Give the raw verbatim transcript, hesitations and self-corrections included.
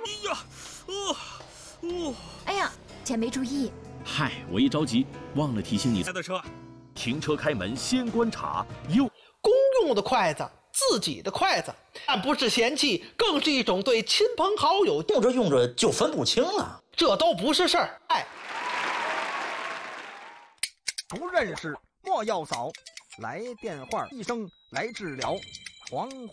哎呀，哦哦！ 哎呀，姐没注意。 嗨，我一着急忘了提醒你。 开的车， 停车开门先观察。哟， 公用的筷子，自己的筷子，但不是嫌弃，更是一种对亲朋好友用着用着就分不清了。 这都不是事儿。哎， 不认识莫要扫，来电话一声来治疗。黄